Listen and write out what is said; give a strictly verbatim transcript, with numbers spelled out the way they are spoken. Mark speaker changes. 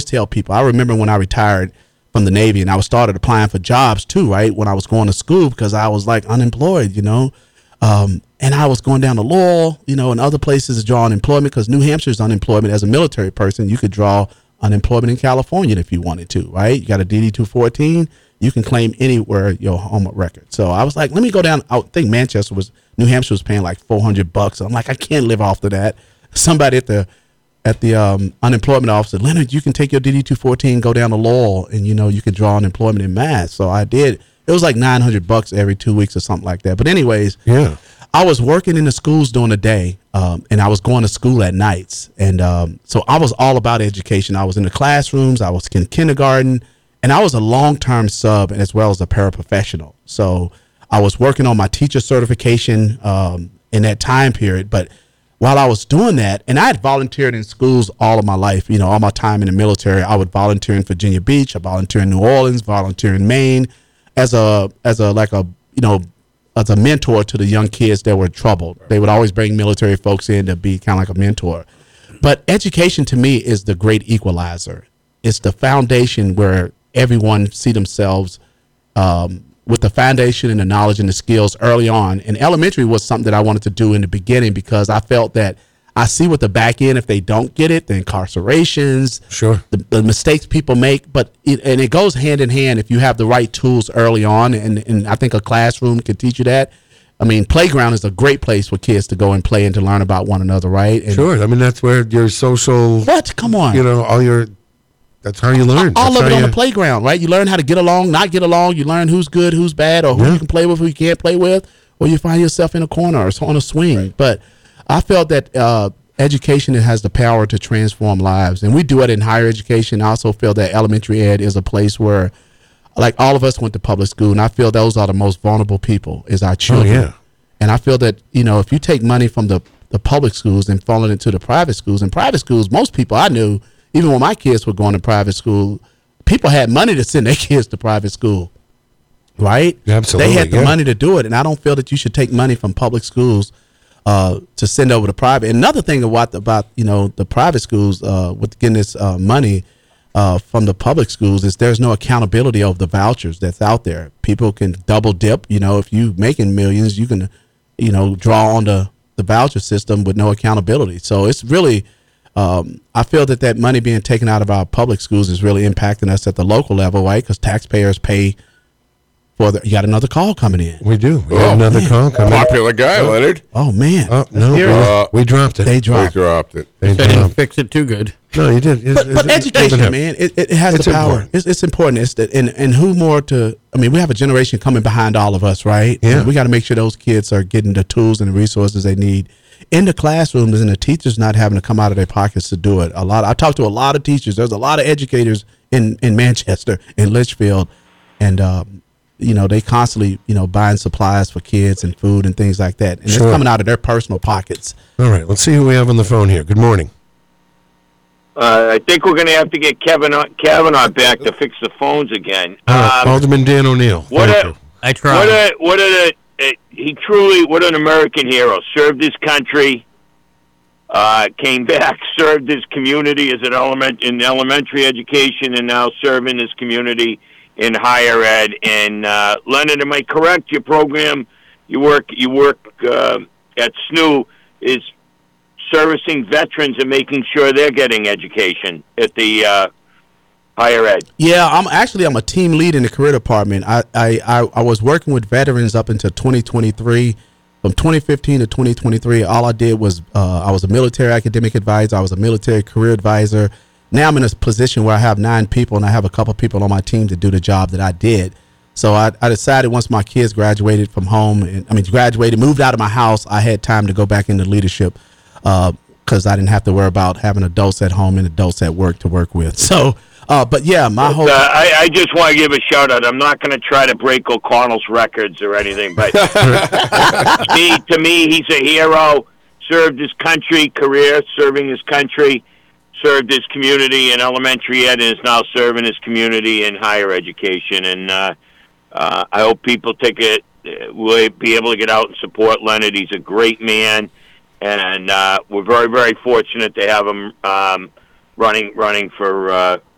Speaker 1: tell people, I remember when I retired from the Navy and I was started applying for jobs too, right? When I was going to school, because I was like unemployed, you know, um, and I was going down to Laurel, you know, and other places to draw unemployment, because New Hampshire's unemployment as a military person, you could draw unemployment in California if you wanted to, right? You got a D D two fourteen, you can claim anywhere your home record. So I was like, let me go down. I think Manchester was, New Hampshire was paying like four hundred bucks. I'm like, I can't live off of that. Somebody at the at the um, unemployment office said, Leonard, you can take your D D two fourteen, go down to Laurel, and you know you can draw unemployment in mass. So I did. It was like nine hundred bucks every two weeks or something like that. But anyways,
Speaker 2: yeah,
Speaker 1: I was working in the schools during the day, um, and I was going to school at nights. And um, so I was all about education. I was in the classrooms, I was in kindergarten, and I was a long-term sub as well as a paraprofessional. So I was working on my teacher certification um, in that time period. But while I was doing that, and I had volunteered in schools all of my life, you know, all my time in the military, I would volunteer in Virginia Beach, I volunteer in New Orleans, volunteer in Maine as a, as a, like a, you know, as a mentor to the young kids that were troubled. They would always bring military folks in to be kind of like a mentor. But education to me is the great equalizer. It's the foundation where everyone see themselves um, with the foundation and the knowledge and the skills early on. And elementary was something that I wanted to do in the beginning, because I felt that I see what the back end, if they don't get it, the incarcerations,
Speaker 2: sure,
Speaker 1: the, the mistakes people make. But it, and it goes hand in hand if you have the right tools early on. And, and I think a classroom can teach you that. I mean, playground is a great place for kids to go and play and to learn about one another, right? And
Speaker 2: sure. I mean, that's where your social,
Speaker 1: what? Come on.
Speaker 2: You know, all your, that's how you learn.
Speaker 1: All
Speaker 2: that's
Speaker 1: of it on
Speaker 2: you,
Speaker 1: the playground, right? You learn how to get along, not get along. You learn who's good, who's bad, or who
Speaker 2: yeah.
Speaker 1: you can play with, who you can't play with, or you find yourself in a corner or on a swing. Right. But I felt that uh, education has the power to transform lives, and we do it in higher education. I also feel that elementary ed is a place where, like, all of us went to public school, and I feel those are the most vulnerable people, is our children.
Speaker 2: Oh, yeah.
Speaker 1: And I feel that, you know, if you take money from the, the public schools and funnel it into the private schools, and private schools, most people I knew, even when my kids were going to private school, people had money to send their kids to private school, right?
Speaker 2: Absolutely.
Speaker 1: They had the
Speaker 2: yeah.
Speaker 1: money to do it, and I don't feel that you should take money from public schools uh, to send over to private. And another thing about, about you know, the private schools uh, with getting this uh, money uh, from the public schools is there's no accountability of the vouchers that's out there. People can double dip. You know, if you making millions, you can, you know, draw on the, the voucher system with no accountability. So it's really, um, I feel that that money being taken out of our public schools is really impacting us at the local level, right? Because taxpayers pay for the, you got another call coming in.
Speaker 2: We do. We
Speaker 3: Oh,
Speaker 2: got another
Speaker 1: man.
Speaker 2: call coming in.
Speaker 3: Popular guy,
Speaker 2: Oh.
Speaker 3: Leonard.
Speaker 1: Oh, man.
Speaker 2: Oh, no, we,
Speaker 3: Uh,
Speaker 2: we dropped it.
Speaker 1: They
Speaker 3: They
Speaker 1: dropped.
Speaker 3: dropped it.
Speaker 2: They
Speaker 4: They didn't
Speaker 2: dropped.
Speaker 4: fix it too good.
Speaker 2: No, you did. It's-
Speaker 1: But, but
Speaker 2: it's- it doesn't
Speaker 1: education,
Speaker 2: have-
Speaker 1: man, it, it has
Speaker 2: It's
Speaker 1: the power.
Speaker 2: important.
Speaker 1: It's, it's important. It's the, and, and who more to, I mean, we have a generation coming behind all of us, right?
Speaker 2: Yeah.
Speaker 1: And we got to make sure those kids are getting the tools and the resources they need in the classrooms, and the teachers not having to come out of their pockets to do it. A lot. I talked to a lot of teachers. There's a lot of educators in, in Manchester, in Litchfield, and, um, you know, they constantly, you know, buying supplies for kids and food and things like that. And
Speaker 2: Sure.
Speaker 1: it's coming out of their personal pockets.
Speaker 2: All right, let's see who we have on the phone here. Good morning.
Speaker 5: Uh, I think we're going to have to get Kevin Kavanaugh back to fix the phones again.
Speaker 2: All right,
Speaker 5: Um,
Speaker 2: Alderman Dan O'Neill.
Speaker 5: what
Speaker 2: Thank
Speaker 5: a-
Speaker 2: you.
Speaker 4: I tried.
Speaker 5: what a what a uh, he truly what an American hero. Served his country, uh, came back, served his community as an element in elementary education, and now serving his community in higher ed. And uh, Leonard, am I correct? Your program, you work you work uh, at S N U is servicing veterans and making sure they're getting education at the uh, higher ed.
Speaker 1: Yeah, I'm actually I'm a team lead in the career department. I I, I, I was working with veterans up until twenty twenty-three. From twenty fifteen to twenty twenty-three, all I did was uh, I was a military academic advisor. I was a military career advisor. Now I'm in a position where I have nine people, and I have a couple people on my team to do the job that I did. So I, I decided once my kids graduated from home, and I mean graduated, moved out of my house, I had time to go back into leadership because uh, I didn't have to worry about having adults at home and adults at work to work with. So, uh, but yeah, my whole
Speaker 5: Uh, I, I just want to give a shout out. I'm not going to try to break O'Connell's records or anything, but to me, to me, he's a hero. Served his country, career serving his country, served his community in elementary ed, and is now serving his community in higher education. And uh, uh, I hope people take it, uh, will be able to get out and support Leonard. He's a great man, and uh, we're very, very fortunate to have him um, running running for uh,